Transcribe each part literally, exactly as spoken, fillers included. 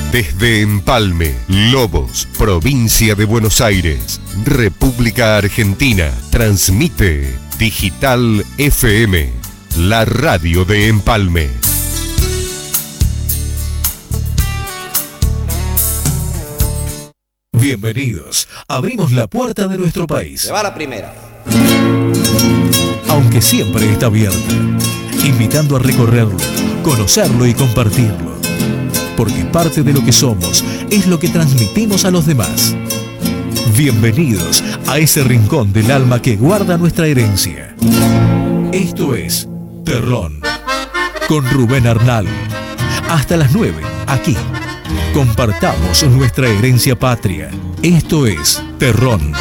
Desde Empalme, Lobos, provincia de Buenos Aires, República Argentina, transmite Digital F M, la radio de Empalme. Bienvenidos. Abrimos la puerta de nuestro país. Se va la primera. Aunque siempre está abierta, invitando a recorrerlo, conocerlo y compartirlo. Porque parte de lo que somos es lo que transmitimos a los demás. Bienvenidos a ese rincón del alma que guarda nuestra herencia. Esto es Terrón, con Rubén Arnal. Hasta las nueve, aquí. Compartamos nuestra herencia patria. Esto es Terrón.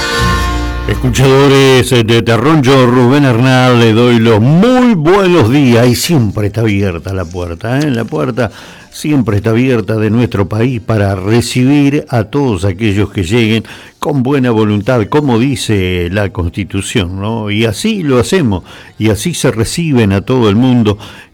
Escuchadores de Terrón, yo Rubén Arnal le doy los muy buenos días. Y siempre está abierta la puerta, ¿eh? La puerta siempre está abierta de nuestro país para recibir a todos aquellos que lleguen con buena voluntad, como dice la Constitución, ¿no? Y así lo hacemos, y así se reciben a todo el mundo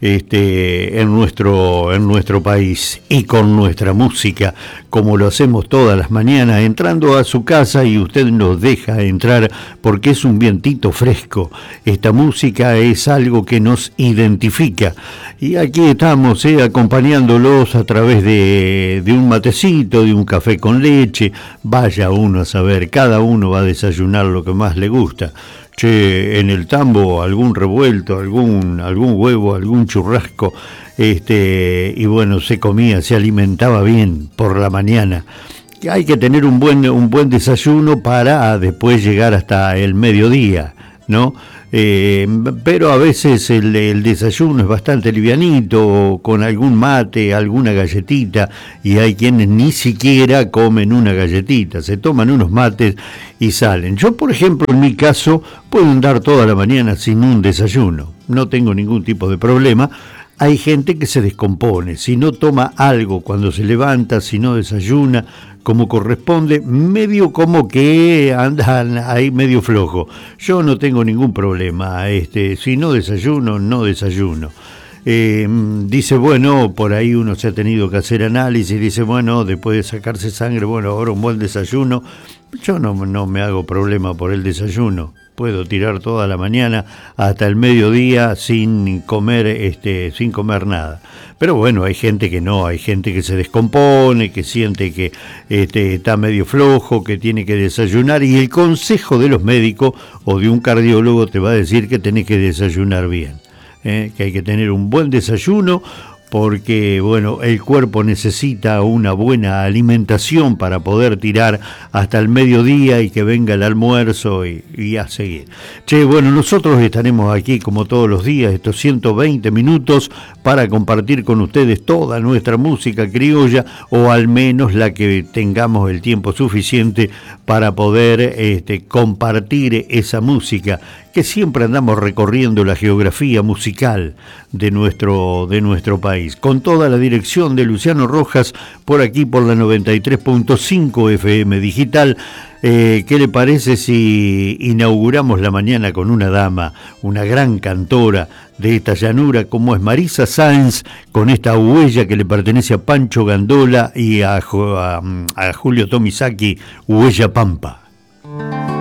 este, en nuestro, en nuestro país, y con nuestra música, como lo hacemos todas las mañanas, entrando a su casa y usted nos deja entrar porque es un vientito fresco. Esta música es algo que nos identifica, y aquí estamos eh, acompañándolos a través de, de un matecito, de un café con leche. Vaya uno a saber, cada uno va a desayunar lo que más le gusta. Che, en el tambo algún revuelto, algún algún huevo, algún churrasco, este y bueno, se comía, se alimentaba bien por la mañana. Hay que tener un buen un buen desayuno para después llegar hasta el mediodía, ¿no? Eh, pero a veces el, el desayuno es bastante livianito, con algún mate, alguna galletita, y hay quienes ni siquiera comen una galletita, se toman unos mates y salen. Yo, por ejemplo, en mi caso, puedo andar toda la mañana sin un desayuno, no tengo ningún tipo de problema. Hay gente que se descompone, si no toma algo cuando se levanta, si no desayuna como corresponde, medio como que andan ahí medio flojo. Yo no tengo ningún problema, este, si no desayuno, no desayuno. Eh, dice, bueno, por ahí uno se ha tenido que hacer análisis, dice, bueno, después de sacarse sangre, bueno, ahora un buen desayuno. Yo no, no me hago problema por el desayuno. Puedo tirar toda la mañana hasta el mediodía sin comer, este, sin comer nada. Pero bueno, hay gente que no, hay gente que se descompone, que siente que este, está medio flojo, que tiene que desayunar, y el consejo de los médicos o de un cardiólogo te va a decir que tenés que desayunar bien, ¿eh? Que hay que tener un buen desayuno, porque bueno, el cuerpo necesita una buena alimentación para poder tirar hasta el mediodía y que venga el almuerzo y, y a seguir. Che, bueno, nosotros estaremos aquí como todos los días, estos ciento veinte minutos, para compartir con ustedes toda nuestra música criolla, o al menos la que tengamos el tiempo suficiente para poder este, compartir esa música, que siempre andamos recorriendo la geografía musical de nuestro, de nuestro país. Con toda la dirección de Luciano Rojas, por aquí por la noventa y tres punto cinco F M Digital. Eh, ¿Qué le parece si inauguramos la mañana con una dama, una gran cantora de esta llanura, como es Marisa Sáenz, con esta huella que le pertenece a Pancho Gandola y a, a, a Julio Tomisaki, Huella Pampa?